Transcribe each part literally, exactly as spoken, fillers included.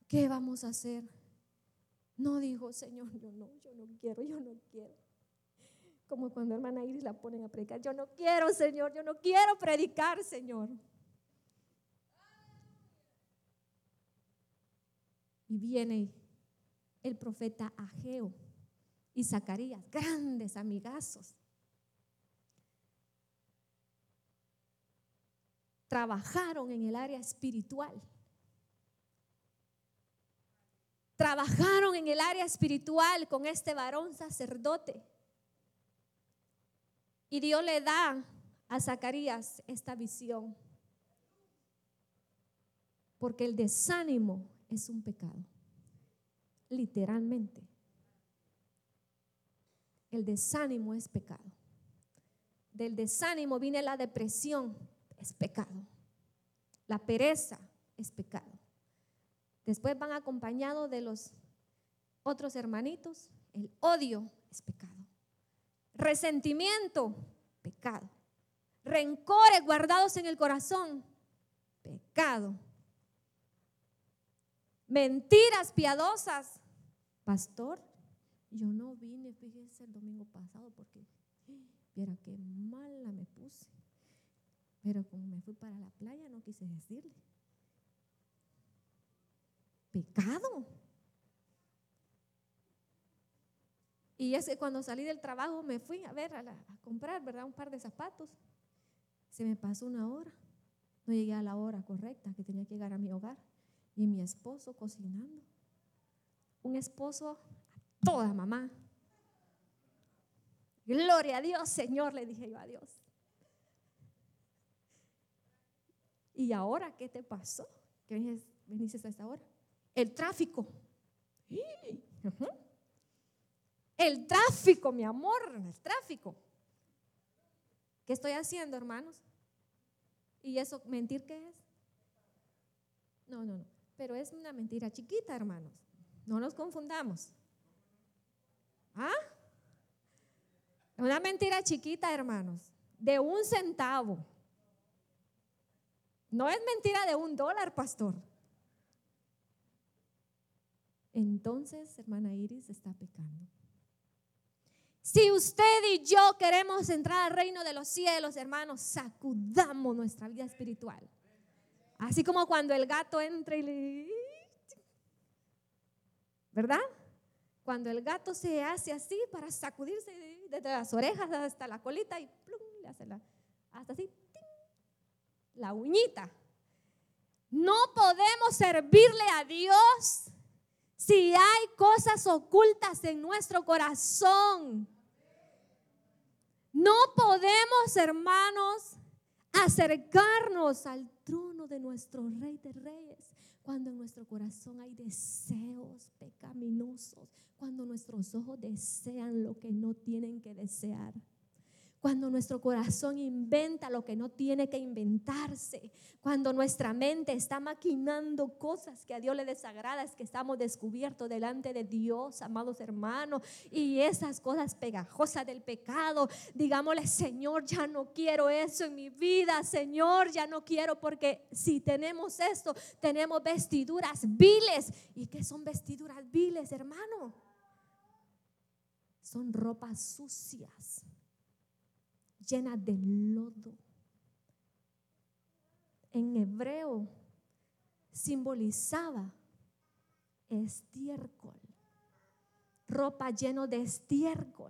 ¿qué vamos a hacer? No dijo, Señor, yo no, yo no quiero, yo no quiero. Como cuando hermana Iris la ponen a predicar, yo no quiero, Señor, yo no quiero predicar, Señor. Y viene el profeta Ageo y Zacarías, grandes amigazos. Trabajaron en el área espiritual. Trabajaron en el área espiritual con este varón sacerdote. Y Dios le da a Zacarías esta visión. Porque el desánimo es un pecado. Literalmente. El desánimo es pecado. Del desánimo viene la depresión, es pecado. La pereza es pecado. Después van acompañados de los otros hermanitos. El odio es pecado. Resentimiento, pecado. Rencores guardados en el corazón, pecado. Mentiras piadosas. Pastor, yo no vine, fíjese, el domingo pasado porque viera qué mala me puse. Pero como me fui para la playa no quise decirle. Pecado. Y es que cuando salí del trabajo me fui a ver a, la, a comprar, ¿verdad? Un par de zapatos. Se me pasó una hora. No llegué a la hora correcta que tenía que llegar a mi hogar. Y mi esposo cocinando. Un esposo a toda mamá. Gloria a Dios, Señor, le dije yo a Dios. ¿Y ahora qué te pasó? ¿Qué viniste a esta hora? El tráfico. Uh-huh. El tráfico, mi amor, el tráfico. ¿Qué estoy haciendo, hermanos? ¿Y eso, mentir qué es? No, no, no. Pero es una mentira chiquita, hermanos. No nos confundamos. ¿Ah? Una mentira chiquita, hermanos. De un centavo. No es mentira de un dólar, pastor. Entonces, hermana Iris está pecando. Si usted y yo queremos entrar al reino de los cielos, hermanos, sacudamos nuestra vida espiritual. Así como cuando el gato entra y le... ¿verdad? Cuando el gato se hace así para sacudirse desde las orejas hasta la colita y plum, le hace la, hasta así, ¡ting!, la uñita. No podemos servirle a Dios si hay cosas ocultas en nuestro corazón. No podemos, hermanos, acercarnos al trono de nuestro Rey de Reyes cuando en nuestro corazón hay deseos pecaminosos, cuando nuestros ojos desean lo que no tienen que desear, cuando nuestro corazón inventa lo que no tiene que inventarse, cuando nuestra mente está maquinando cosas que a Dios le desagrada, es que estamos descubiertos delante de Dios, amados hermanos, y esas cosas pegajosas del pecado, digámosle: Señor, ya no quiero eso en mi vida, Señor, ya no quiero, porque si tenemos esto, tenemos vestiduras viles. ¿Y qué son vestiduras viles, hermano? Son ropas sucias, llena de lodo. En hebreo simbolizaba estiércol, ropa llena de estiércol.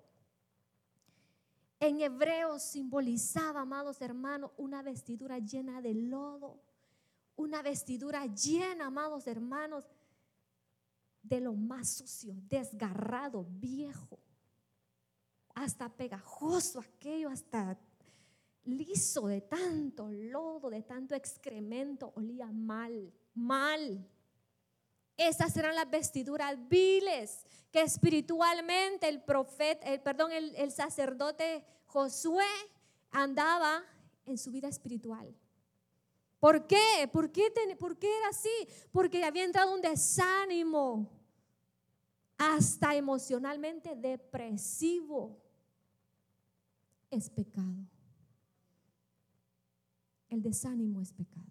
En hebreo simbolizaba, amados hermanos, una vestidura llena de lodo, una vestidura llena, amados hermanos, de lo más sucio, desgarrado, viejo, hasta pegajoso aquello, hasta liso de tanto lodo, de tanto excremento, olía mal, mal. Esas eran las vestiduras viles que espiritualmente el profeta, el, perdón, el, el sacerdote Josué andaba en su vida espiritual. ¿Por qué? ¿Por qué, ten, ¿Por qué era así? Porque había entrado un desánimo, hasta emocionalmente depresivo. Es pecado. El desánimo es pecado.